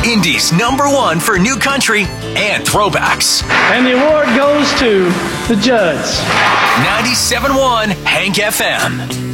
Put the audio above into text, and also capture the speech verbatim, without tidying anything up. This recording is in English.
Indy's number one for new country and throwbacks. And the award goes to the judge. ninety-seven point one Hank F M.